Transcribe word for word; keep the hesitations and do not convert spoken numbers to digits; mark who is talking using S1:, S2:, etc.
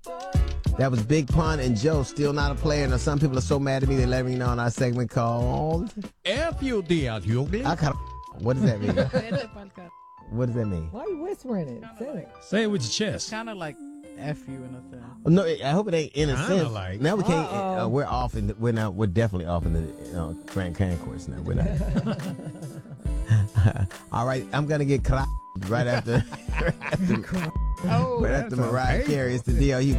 S1: That was Big Pun and Joe, Still Not a Player. Now, some people are so mad at me, they let me know on our segment called
S2: F U D L U.
S1: I kinda, what does that mean? What does that mean?
S3: Why are you whispering it? Say it.
S2: Say it with your chest.
S4: Kind of like F you in a sense.
S1: No, I hope it ain't in a
S2: Kinda
S1: sense.
S2: like.
S1: Now we can't.
S3: Uh-oh.
S1: Uh, we're off in. The, we're not. We're definitely off in the you know, Grand Concourse now. We're not. All right, I'm gonna get cra- right after. right after,
S2: Oh,
S1: right
S2: that's
S1: after Mariah
S2: okay.
S1: Carey. It's the D L U.